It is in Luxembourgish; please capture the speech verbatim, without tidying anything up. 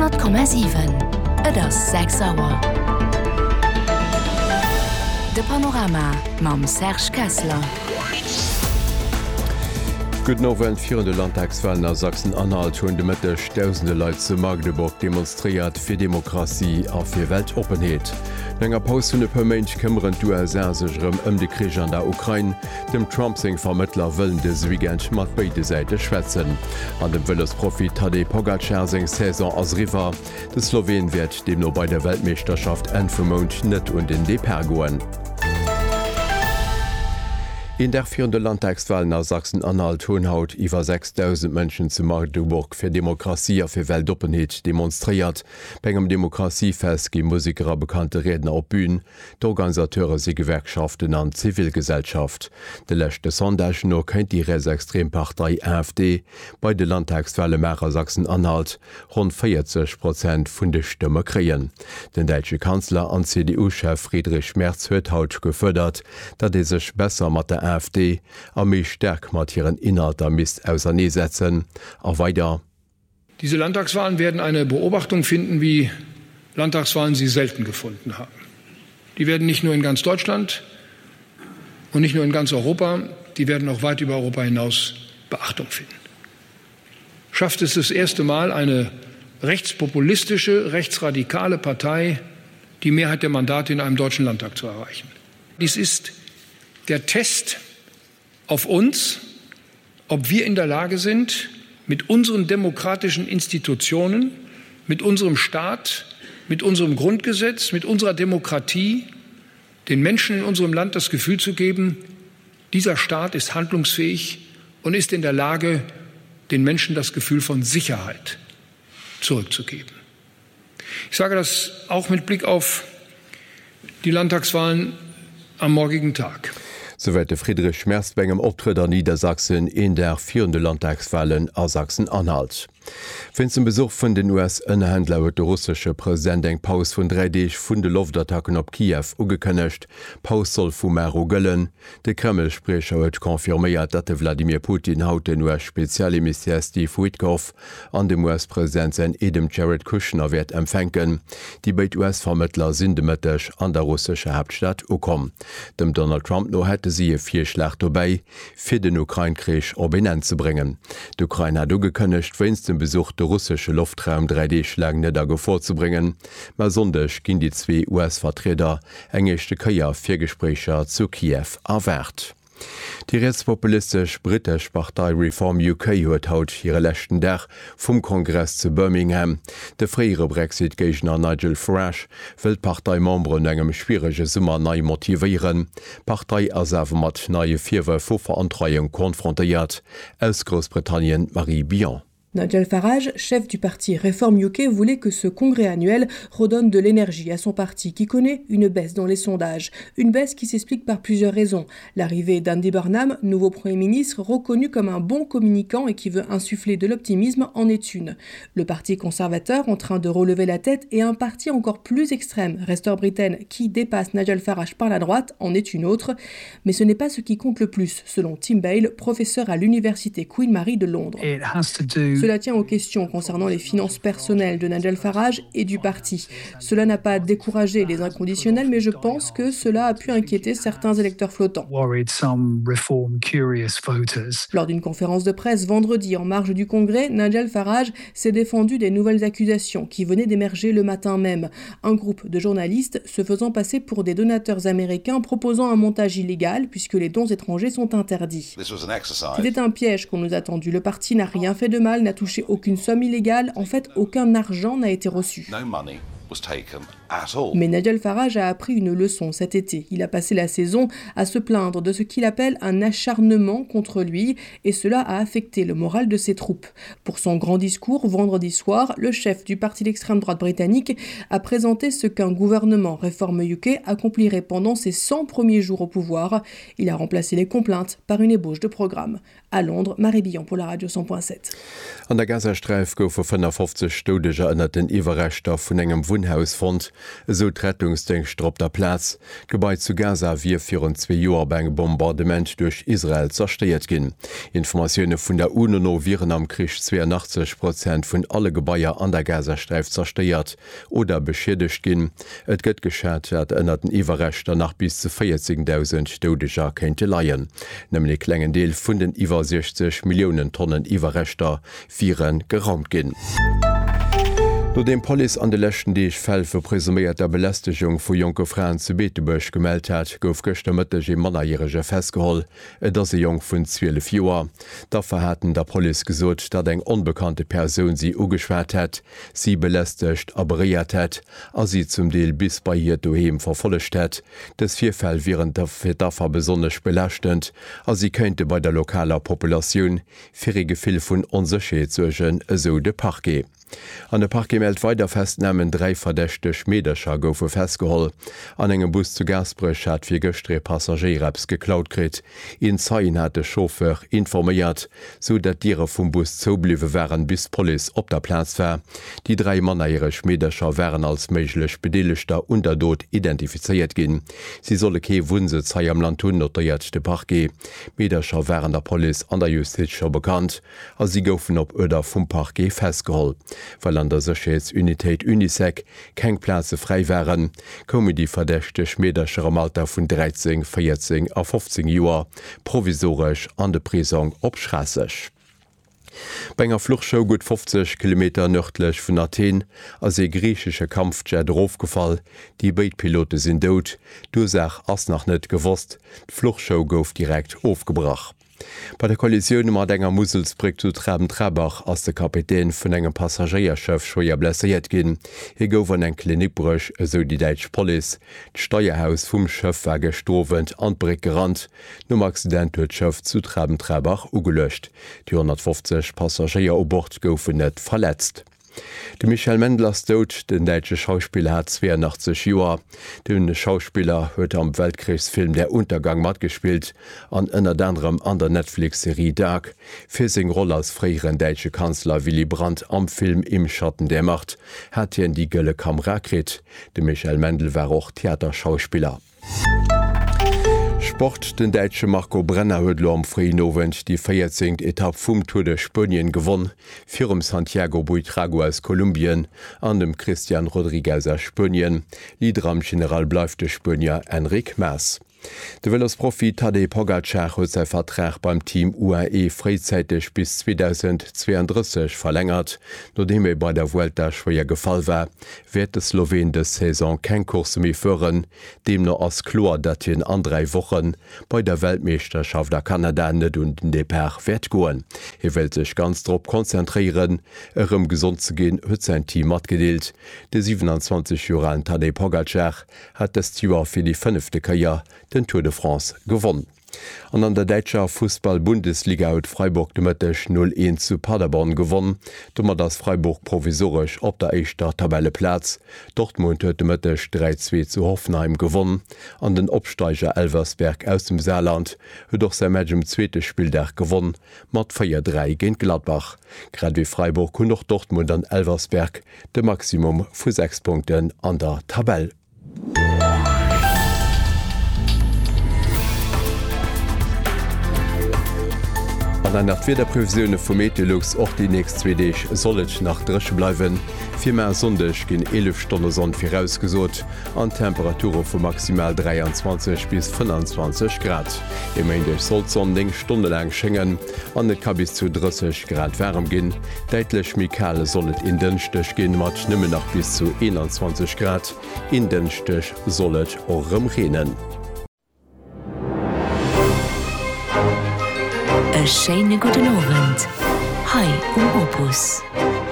hundert Komma sieben. Et ass sechs Auer. De Panorama mam Serge Kessler. Gut Nowen virende Landtagswahlen a Sachsen-Anhalt hunn de Mëttech tausende Leiit zu Magdeburg demonstriert fir Demokratie a fir Weltopenheet. Enger Paus hunne per Mënch këmmeren du sechëm ëm de Krich an der Ukraine, dem Trumpsing Vermëttler wëllen des Wigent mat beide Säite schwätzen. An dem wëlles Profit Tadej Pogačar seng Saison ass River, de Slowen werd dem no bei der Weltmeisterschaft en vum Mount net und in de Per goen. In der vierende Landtagswahlen aus Sachsen-Anhalt hunn haut iwwer sechstausend Mënschen zu Magdeburg fir Demokratie a fir Weltopenheet demonstriert. Bengem Demokratiefest gi Musiker bekannte Redner op Bühn, d'Organisateure se Gewerkschaften an Zivilgesellschaft. De lächte Sondage no kennt die Rechtsextrempartei AfD bei de Landtagswahle Märer Sachsen-Anhalt rund vierzig Prozent vun de Stimme kreien. Den deitsche Kanzler an C D U-Chef Friedrich Merz huet haut gefördert, dat de sech besser mat der AfD a méi sterk mat hireieren Inhalter Mist auseinandersetzen. A weiter. Diese Landtagswahlen werden eine Beobachtung finden, wie Landtagswahlen sie selten gefunden haben. Die werden nicht nur in ganz Deutschland und nicht nur in ganz Europa, die werden auch weit über Europa hinaus Beachtung finden. Schafft es das erste Mal eine rechtspopulistische, rechtsradikale Partei, die Mehrheit der Mandate in einem deutschen Landtag zu erreichen. Dies ist der Test auf uns, ob wir in der Lage sind, mit unseren demokratischen Institutionen, mit unserem Staat, mit unserem Grundgesetz, mit unserer Demokratie den Menschen in unserem Land das Gefühl zu geben, dieser Staat ist handlungsfähig und ist in der Lage, den Menschen das Gefühl von Sicherheit zurückzugeben. Ich sage das auch mit Blick auf die Landtagswahlen am morgigen Tag. Soweit Friedrich Merz engem Optritt an Niedersachsen in der vierende Landtagswahlen a Sachsen-Anhalt. Wenn zum Besuch von den U S-Innenhändler huet der russische Präsident eng Paus vun drei Deeg vun de Luftattacken op Kiew ugekënnecht. Paus soll vum Mero gëllen. De Kreml-Sprecher huet konfirméiert, dat de Wladimir Putin haut den U S-Spezialminister Steve Witkoff an dem U S-Präsident sein Edem Jared Kushner werd empfänken. Die beit U S-Vermittler sinn de Mëttech an der russische Hauptstadt ukom. Dem Donald Trump no hätte sie e vier Schlacht vorbei, fir den Ukraine-Krieg op Ende zu bringen. D'Ukraine hat ugekënnecht, wenns dem Besuch der russische Luftraum drei D-Schlägen net dago vorzubringen. Ma sondech ginn die zwei U S-Vertreter engechte Kaier vier Gesprächer zu Kiew erwärt. Die rechtspopulistisch britisch Partei Reform U K huet haut hire lächten Dach vum Kongress zu Birmingham. De freiere Brexit-Gegner Nigel Farage will Parteimembren engem schwierige Summer nei motivieren. Partei erserve mat neue Vierwe vor Verantreiung konfrontiert. Aus Großbritannien Marie Bion. Nigel Farage, chef du parti Reform U K, voulait que ce congrès annuel redonne de l'énergie à son parti qui connaît une baisse dans les sondages. Une baisse qui s'explique par plusieurs raisons. L'arrivée d'Andy Burnham, nouveau Premier ministre, reconnu comme un bon communicant et qui veut insuffler de l'optimisme, en est une. Le parti conservateur en train de relever la tête et un parti encore plus extrême, Restore Britain, qui dépasse Nigel Farage par la droite, en est une autre. Mais ce n'est pas ce qui compte le plus, selon Tim Bale, professeur à l'université Queen Mary de Londres. It has to do... Cela tient aux questions concernant les finances personnelles de Nigel Farage et du parti. Cela n'a pas découragé les inconditionnels, mais je pense que cela a pu inquiéter certains électeurs flottants. Lors d'une conférence de presse vendredi en marge du Congrès, Nigel Farage s'est défendu des nouvelles accusations qui venaient d'émerger le matin même. Un groupe de journalistes se faisant passer pour des donateurs américains proposant un montage illégal puisque les dons étrangers sont interdits. C'était un piège qu'on nous a tendu. Le parti n'a rien fait de mal, n'a touché aucune somme illégale, en fait aucun argent n'a été reçu. Mais Nigel Farage a appris une leçon cet été. Il a passé la saison à se plaindre de ce qu'il appelle un acharnement contre lui et cela a affecté le moral de ses troupes. Pour son grand discours vendredi soir, le chef du parti d'extrême droite britannique a présenté ce qu'un gouvernement Reform U K accomplirait pendant ses cent premiers jours au pouvoir. Il a remplacé les complaintes par une ébauche de programme. À Londres, Marie Billon pour la radio cent point sept. An der Gazastreif gouf vu fünfundfünfzig Stodeger ënner den Iwerrechter vun engem Wohnhausfond, so Rettungsdienst op der Platz. Gebäit zu Gaza wie vir zwei Joer beim Bombardement durch Israel zersteiert ginn. Informationune vun der UNO viren am Krich zweiundachtzig Prozent vun alle Gebäier an der Gazastreif zersteiert oder beschädigt ginn. Et gëtt geschert dat ënner den Iwerrechter nach bis zu vierzigtausend Todeger kennte leiien. Nämlich klengen Deel vun den iwwer sechzig Millionen Tonnen Iwerrechter viren geraumt ginn. No dem Poli an de Lächten Deeg fäll fir presumiert der Belästigung vu Jonke Fraen zu Beetebech gemeldt hat, gouf gëchte Mëtteg e Mannerjrege festgeholl, et dat se Jong vun zwölf Joer. Da verhäten der Poli gesot, dat eng onbekannte Persoun sie ugeschwert hett, sie belästigt aberiert hett, as sie zum Deel bis bei hier doheem verfollecht hett. Des Vierfäll viren fir daffer besonnech belächtend, as sie könnte bei der lokaler Populationun fir e Gefil vun Onsecheetsurgen eso de Parquet. An de Parquet meldt weiter festnamen drei verdächte Schmederscher goufe festgeholl. An engem Bus zu Gasbrech hat fir gëstre Passagierreps geklaut krit. In Zeien hat de Chauffeur informéiert, so dat Diere vum Bus zobliwe wären bis Poli op der Platz wär. Die drei Manneriere Schmederscher wären als méiglech Bedeelegter Unterdot identifiziert ginn. Sie solle kee Wunse zei am Land hun notiert de Parquet. Mederscher wären der Poli an der Justizscher bekannt, as sie goufen op Öder vum Parquet festgeholl. Weil an der Sicherheitsunitéit Unisec keng Plaze frei wären, komme die verdächte Schmederscher am Alter vun dreizehn, vierzehn a fünfzehn Joer provisorisch an de Prison opschrassech. Benger Fluchschau gut fünfzig Kilometer nördlech vun Athen ass e griechsche Kampfjet aufgefall, die Beitpilote sinn dot, d'Ursach ass nach net gewost, d'Fluchschau gouf direkt aufgebracht. Bei der Kollision mat enger Muselsbrig zu Treben-Trebach ass de Kapitän vun engem Passagierschëf schwéier blessiert ginn. Hi gouf an eng Klinikbrech eso die Deitsch Poli. D'Steuerhaus vum Schëff war gestorwend an d'Brig gerannt. Nom Accident huet d'Schëff zu Treben-Trebach ugelöscht. Die hundertfünfzig Passagier o Bord goufen net verletzt. De Michael Mendlers Tod, den deitsche Schauspieler hat zweiundachtzig Joer. Den Schauspieler huet am Weltkriegsfilm Der Untergang matgespielt, an ënner anderem an der Netflix-Serie Dark, fir seg Rolle als fréieren deitsche Kanzler Willy Brandt am Film Im Schatten der Macht, hat hien die gëlle Kamera krit. De Michael Mendel war auch Theaterschauspieler. Sport den deitsche Marco Brenner huet lo am Freinowen die vierzehnte Etapp vum Tour de Spönien gewonnen, firm Santiago Buitrago aus Kolumbien, an dem Christian Rodriguez aus Spönien, Lider am General bleif de Spönier Enric Mas. De Velosprofi Tadej Pogacar huet sei Vertrag beim Team U A E freizeitig bis zweitausendzweiunddreißig verlängert, nodem er bei der Vuelta schwéier gefall war, wird de Slowen de Saison kein Kurs méi führen, dem no ass klar, dat hien an drei Wochen bei der Weltmeisterschaft der Kanada net und den Depart werd goen. Er will sich ganz drop konzentrieren, erëm gesund zu gehen, huet sein Team matgedeelt. De siebenundzwanzig Jahre Tadej Pogacar hat das Jahr fir die fünfte Karriere den Tour de France gewonnen. An an der Deitscher Fußball-Bundesliga huet Freiburg de Mëttech null eins zu Paderborn gewonnen, dummer das Freiburg provisorisch op der eischter Tabelleplatz. Dortmund huet de Mëttech drei zwei zu Hoffenheim gewonnen. An den Opsteiger Elversberg aus dem Saarland huet doch sein Match im zweite Spieldach gewonnen, mat vier drei géint Gladbach. Grad wie Freiburg hun noch Dortmund an Elversberg de Maximum vu sechs Punkten an der Tabelle. An einer vierter Prävisionune vum Meteorologs och die nächst zwei Deeg sollet nach Drësch bleiwen. Viermer Sondech ginn elf Stunden Sonn firausgesot, an Temperature vu maximal dreiundzwanzig bis fünfundzwanzig Grad. Im Endech sollt Sonnding Stunde lang schenngen, an net ka bis zu dreißig Grad wärm ginn. Deitlech Mikale sollet in den Stech ginn mat nëmme nach bis zu einundzwanzig Grad. In den Stech sollet orëm renen. E scheine guten Abend. Hi um Opus.